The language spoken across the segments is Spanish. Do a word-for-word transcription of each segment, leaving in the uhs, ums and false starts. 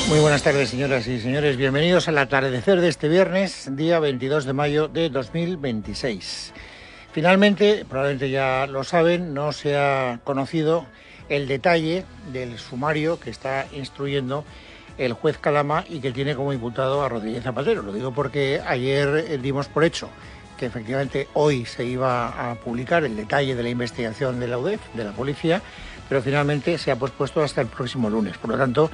Muy buenas tardes, señoras y señores. Bienvenidos al atardecer de este viernes, día veintidós de mayo de dos mil veintiséis. Finalmente, probablemente ya lo saben, no se ha conocido el detalle del sumario que está instruyendo el juez Calama y que tiene como imputado a Rodríguez Zapatero. Lo digo porque ayer dimos por hecho que efectivamente hoy se iba a publicar el detalle de la investigación de la U D E F, de la policía, pero finalmente se ha pospuesto hasta el próximo lunes. Por lo tanto,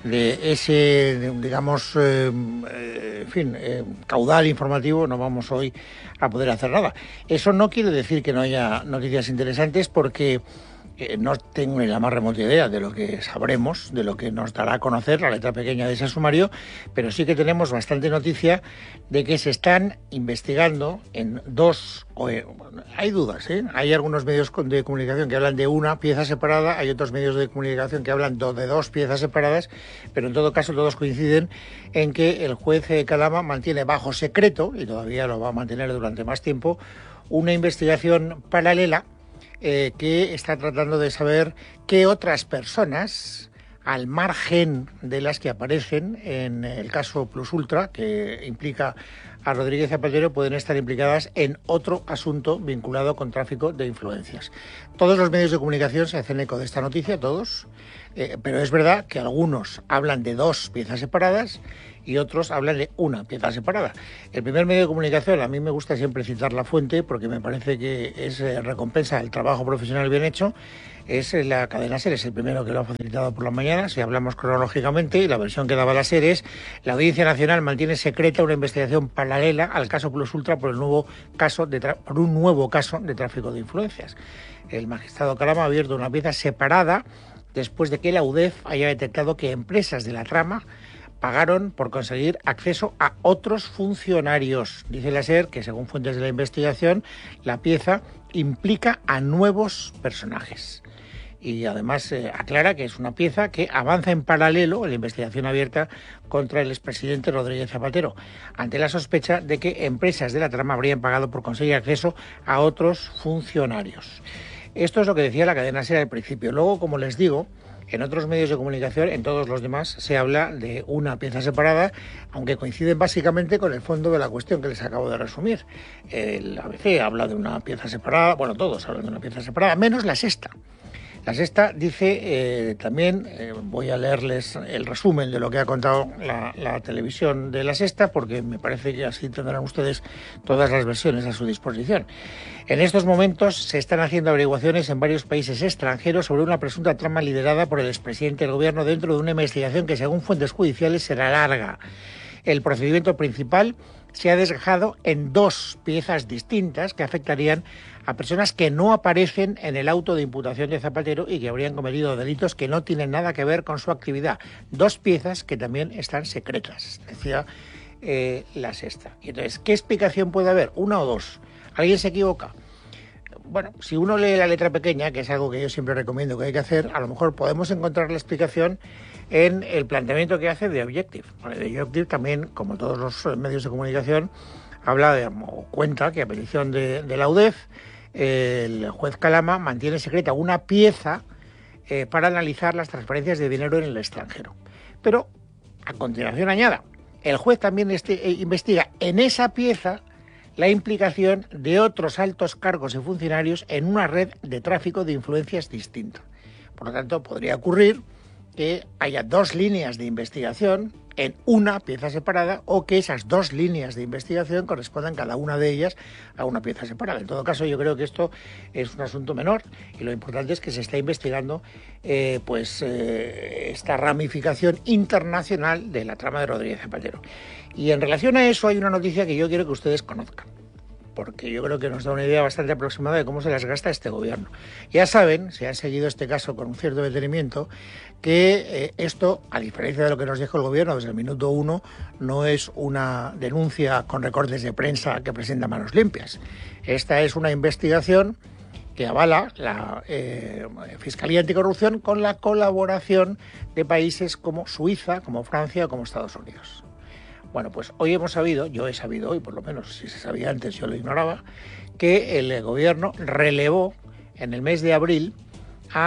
de ese, digamos, eh, en fin, eh, caudal informativo no vamos hoy a poder hacer nada. Eso no quiere decir que no haya noticias interesantes, porque eh, no tengo ni la más remota idea de lo que sabremos, de lo que nos dará a conocer la letra pequeña de ese sumario, pero sí que tenemos bastante noticia de que se están investigando en dos... Eh, hay dudas, ¿eh? Hay algunos medios de comunicación que hablan de una pieza separada, hay otros medios de comunicación que hablan de dos piezas separadas, pero en todo caso todos coinciden en que el juez Calama mantiene bajo secreto, y todavía lo va a mantener durante más tiempo, una investigación paralela eh, que está tratando de saber qué otras personas, al margen de las que aparecen en el caso Plus Ultra, que implica a Rodríguez Zapatero, pueden estar implicadas en otro asunto vinculado con tráfico de influencias. Todos los medios de comunicación se hacen eco de esta noticia, todos, eh, pero es verdad que algunos hablan de dos piezas separadas y otros hablan de una pieza separada. El primer medio de comunicación, a mí me gusta siempre citar la fuente porque me parece que es eh, recompensa del trabajo profesional bien hecho, es la cadena SER, es el primero que lo ha facilitado por la mañana. Si hablamos cronológicamente, y la versión que daba la SER es: la Audiencia Nacional mantiene secreta una investigación paralela al caso Plus Ultra por el nuevo caso de tra- por un nuevo caso de tráfico de influencias. El magistrado Calama ha abierto una pieza separada después de que la U D E F haya detectado que empresas de la trama pagaron por conseguir acceso a otros funcionarios. Dice la SER que, según fuentes de la investigación, la pieza implica a nuevos personajes. Y además eh, aclara que es una pieza que avanza en paralelo en la investigación abierta contra el expresidente Rodríguez Zapatero, ante la sospecha de que empresas de la trama habrían pagado por conseguir acceso a otros funcionarios. Esto es lo que decía la cadena SER al principio. Luego, como les digo, en otros medios de comunicación, en todos los demás, se habla de una pieza separada, aunque coinciden básicamente con el fondo de la cuestión que les acabo de resumir. El A B C habla de una pieza separada, bueno, todos hablan de una pieza separada, menos La Sexta. La Sexta dice eh, también, eh, voy a leerles el resumen de lo que ha contado la, la televisión de La Sexta, porque me parece que así tendrán ustedes todas las versiones a su disposición. En estos momentos se están haciendo averiguaciones en varios países extranjeros sobre una presunta trama liderada por el expresidente del gobierno dentro de una investigación que, según fuentes judiciales, será larga. El procedimiento principal se ha desgajado en dos piezas distintas que afectarían a personas que no aparecen en el auto de imputación de Zapatero y que habrían cometido delitos que no tienen nada que ver con su actividad. Dos piezas que también están secretas, decía eh, La Sexta. Y entonces, ¿qué explicación puede haber? ¿Una o dos? ¿Alguien se equivoca? Bueno, si uno lee la letra pequeña, que es algo que yo siempre recomiendo que hay que hacer, a lo mejor podemos encontrar la explicación en el planteamiento que hace de Objective. Bueno, de Objective también, como todos los medios de comunicación, habla de, o cuenta que a petición de, de la U D E F, el juez Calama mantiene secreta una pieza eh, para analizar las transferencias de dinero en el extranjero. Pero, a continuación añada, el juez también este, eh, investiga en esa pieza la implicación de otros altos cargos y funcionarios en una red de tráfico de influencias distinta. Por lo tanto, podría ocurrir que haya dos líneas de investigación en una pieza separada, o que esas dos líneas de investigación correspondan cada una de ellas a una pieza separada. En todo caso, yo creo que esto es un asunto menor, y lo importante es que se está investigando eh, pues eh, esta ramificación internacional de la trama de Rodríguez Zapatero. Y en relación a eso hay una noticia que yo quiero que ustedes conozcan, porque yo creo que nos da una idea bastante aproximada de cómo se las gasta este gobierno. Ya saben, si han seguido este caso con un cierto detenimiento, que eh, esto, a diferencia de lo que nos dijo el gobierno desde el minuto uno, no es una denuncia con recortes de prensa que presenta manos limpias. Esta es una investigación que avala la eh, Fiscalía Anticorrupción con la colaboración de países como Suiza, como Francia o como Estados Unidos. Bueno, pues hoy hemos sabido, yo he sabido hoy, por lo menos si se sabía antes yo lo ignoraba, que el gobierno relevó en el mes de abril a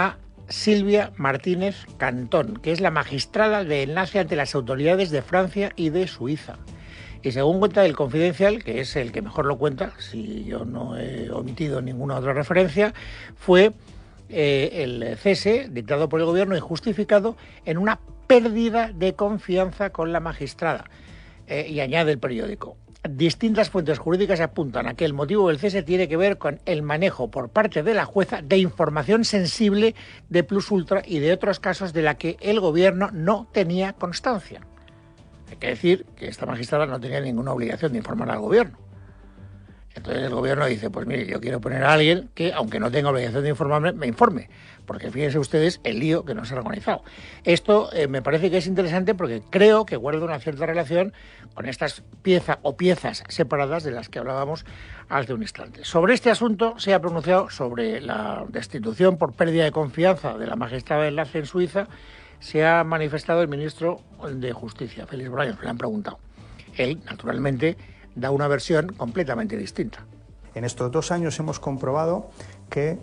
Silvia Martínez Cantón, que es la magistrada de enlace ante las autoridades de Francia y de Suiza. Y según cuenta el Confidencial, que es el que mejor lo cuenta, si yo no he omitido ninguna otra referencia, fue eh, el cese dictado por el gobierno y justificado en una pérdida de confianza con la magistrada. Eh, y añade el periódico: distintas fuentes jurídicas apuntan a que el motivo del cese tiene que ver con el manejo por parte de la jueza de información sensible de Plus Ultra y de otros casos de la que el gobierno no tenía constancia. Hay que decir que esta magistrada no tenía ninguna obligación de informar al gobierno. Entonces el gobierno dice, pues mire, yo quiero poner a alguien que, aunque no tenga obligación de informarme, me informe. Porque fíjense ustedes el lío que nos ha organizado. Esto eh, me parece que es interesante porque creo que guarda una cierta relación con estas piezas o piezas separadas de las que hablábamos hace un instante. Sobre este asunto se ha pronunciado sobre la destitución por pérdida de confianza de la magistrada de enlace en Suiza. Se ha manifestado el ministro de Justicia, Félix Bolaños, le han preguntado. Él, naturalmente, da una versión completamente distinta. En estos dos años hemos comprobado que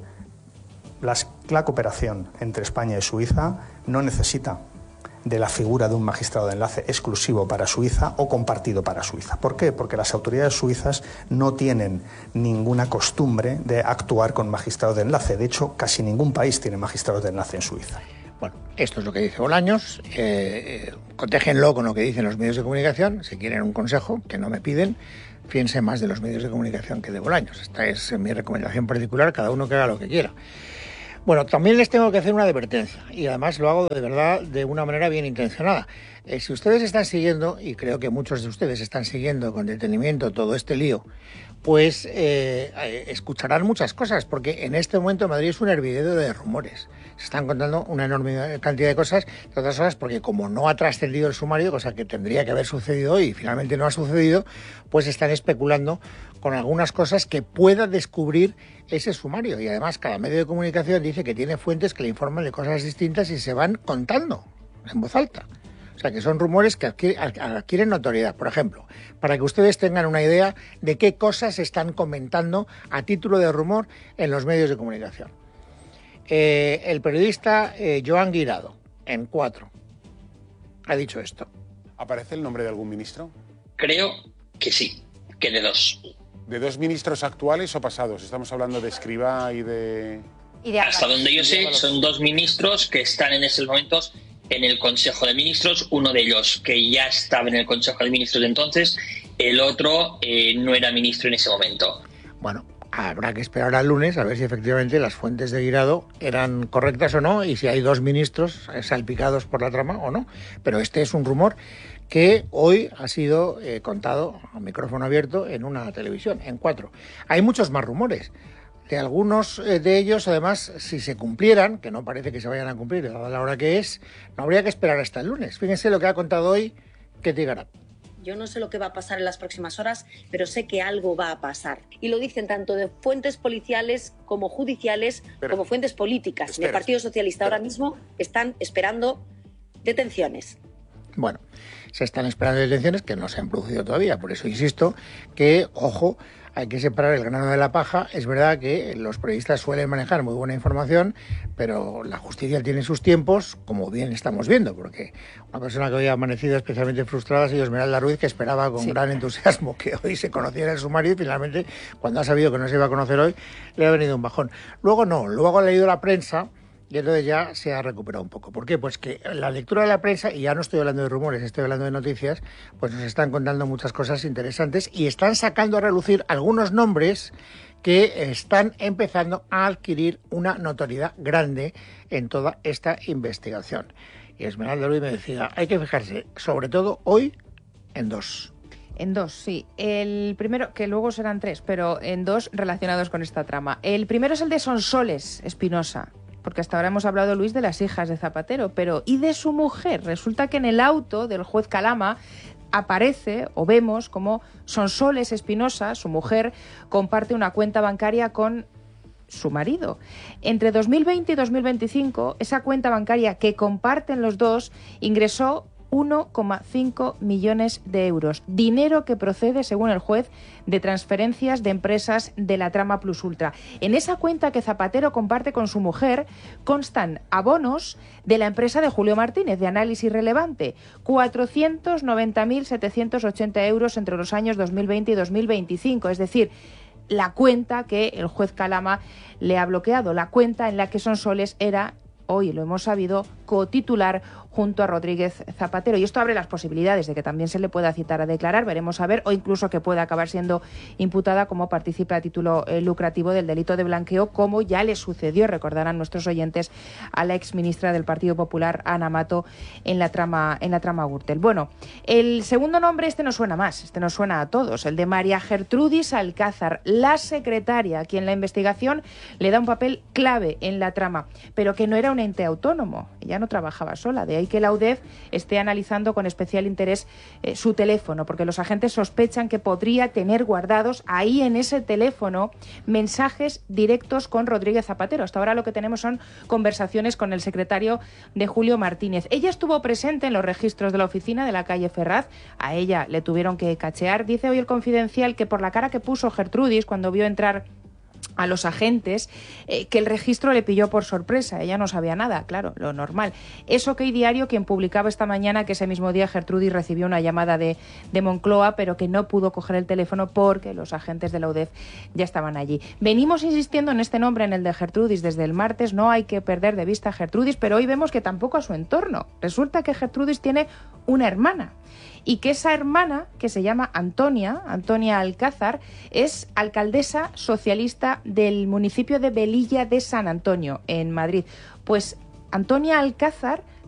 las, la cooperación entre España y Suiza no necesita de la figura de un magistrado de enlace exclusivo para Suiza o compartido para Suiza. ¿Por qué? Porque las autoridades suizas no tienen ninguna costumbre de actuar con magistrados de enlace. De hecho, casi ningún país tiene magistrados de enlace en Suiza. Bueno, esto es lo que dice Bolaños, eh, eh, contéjenlo con lo que dicen los medios de comunicación. Si quieren un consejo, que no me piden, fíjense más de los medios de comunicación que de Bolaños. Esta es mi recomendación particular, cada uno que haga lo que quiera. Bueno, también les tengo que hacer una advertencia, y además lo hago de verdad de una manera bien intencionada. Eh, si ustedes están siguiendo, y creo que muchos de ustedes están siguiendo con detenimiento todo este lío, pues eh, eh, escucharán muchas cosas, porque en este momento Madrid es un hervidero de rumores. Se están contando una enorme cantidad de cosas, de otras cosas, porque como no ha trascendido el sumario, cosa que tendría que haber sucedido hoy y finalmente no ha sucedido, pues están especulando con algunas cosas que pueda descubrir ese sumario. Y además cada medio de comunicación dice que tiene fuentes que le informan de cosas distintas y se van contando en voz alta. O sea, que son rumores que adquieren notoriedad. Por ejemplo, para que ustedes tengan una idea de qué cosas se están comentando a título de rumor en los medios de comunicación. Eh, el periodista eh, Joan Guirado, en Cuatro, ha dicho esto. ¿Aparece el nombre de algún ministro? Creo que sí, que de dos. ¿De dos ministros actuales o pasados? Estamos hablando de Escrivá y de... Y de Hasta donde yo sé, son dos ministros que están en estos momentos en el Consejo de Ministros, uno de ellos que ya estaba en el Consejo de Ministros de entonces, el otro eh, no era ministro en ese momento. Bueno, habrá que esperar al lunes a ver si efectivamente las fuentes de Guirado eran correctas o no y si hay dos ministros salpicados por la trama o no. Pero este es un rumor que hoy ha sido eh, contado a micrófono abierto en una televisión, en Cuatro. Hay muchos más rumores. De algunos de ellos, además, si se cumplieran, que no parece que se vayan a cumplir, dada la hora que es, no habría que esperar hasta el lunes. Fíjense lo que ha contado hoy Ketty Garat. Yo no sé lo que va a pasar en las próximas horas, pero sé que algo va a pasar. Y lo dicen tanto de fuentes policiales como judiciales, pero, como fuentes políticas. Espera, el Partido Socialista espera. Ahora mismo están esperando detenciones. Bueno, se están esperando detenciones que no se han producido todavía. Por eso insisto que, ojo, hay que separar el grano de la paja. Es verdad que los periodistas suelen manejar muy buena información, pero la justicia tiene sus tiempos, como bien estamos viendo, porque una persona que hoy ha amanecido especialmente frustrada ha sido Esmeralda Ruiz, que esperaba con sí. gran entusiasmo que hoy se conociera el sumario y finalmente, cuando ha sabido que no se iba a conocer hoy, le ha venido un bajón. Luego no, luego ha leído la prensa y entonces ya se ha recuperado un poco. ¿Por qué? Pues que la lectura de la prensa, y ya no estoy hablando de rumores, estoy hablando de noticias, pues nos están contando muchas cosas interesantes y están sacando a relucir algunos nombres que están empezando a adquirir una notoriedad grande en toda esta investigación. Y Esmeralda Ruiz me decía, hay que fijarse, sobre todo hoy, en dos. En dos, sí. El primero, que luego serán tres, pero en dos relacionados con esta trama. El primero es el de Sonsoles Espinosa, porque hasta ahora hemos hablado, Luis, de las hijas de Zapatero, pero ¿y de su mujer? Resulta que en el auto del juez Calama aparece, o vemos, como Sonsoles Espinosa, su mujer, comparte una cuenta bancaria con su marido. Entre dos mil veinte y dos mil veinticinco, esa cuenta bancaria que comparten los dos ingresó uno coma cinco millones de euros. Dinero que procede, según el juez, de transferencias de empresas de la trama Plus Ultra. En esa cuenta que Zapatero comparte con su mujer constan abonos de la empresa de Julio Martínez, de Análisis Relevante, cuatrocientos noventa mil setecientos ochenta euros entre los años dos mil veinte y dos mil veinticinco, es decir, la cuenta que el juez Calama le ha bloqueado, la cuenta en la que Sonsoles era, hoy lo hemos sabido, cotitular junto a Rodríguez Zapatero. Y esto abre las posibilidades de que también se le pueda citar a declarar, veremos a ver, o incluso que pueda acabar siendo imputada como partícipe a título eh, lucrativo del delito de blanqueo, como ya le sucedió, recordarán nuestros oyentes, a la exministra del Partido Popular, Ana Mato, en la trama, en la trama Gürtel. Bueno, el segundo nombre, este nos suena más, este nos suena a todos, el de María Gertrudis Alcázar, la secretaria, a quien la investigación le da un papel clave en la trama, pero que no era un ente autónomo, ella no trabajaba sola, de ahí que la U D E F esté analizando con especial interés eh, su teléfono, porque los agentes sospechan que podría tener guardados ahí en ese teléfono mensajes directos con Rodríguez Zapatero. Hasta ahora lo que tenemos son conversaciones con el secretario de Julio Martínez. Ella estuvo presente en los registros de la oficina de la calle Ferraz, a ella le tuvieron que cachear. Dice hoy el Confidencial que por la cara que puso Gertrudis cuando vio entrar a los agentes, eh, que el registro le pilló por sorpresa, ella no sabía nada, claro, lo normal. Es OK Diario quien publicaba esta mañana que ese mismo día Gertrudis recibió una llamada de, de Moncloa, pero que no pudo coger el teléfono porque los agentes de la U D E F ya estaban allí. Venimos insistiendo en este nombre, en el de Gertrudis, desde el martes, no hay que perder de vista a Gertrudis, pero hoy vemos que tampoco a su entorno. Resulta que Gertrudis tiene una hermana, y que esa hermana, que se llama Antonia, Antonia Alcázar, es alcaldesa socialista del municipio de Velilla de San Antonio, en Madrid. Pues Antonia Alcázar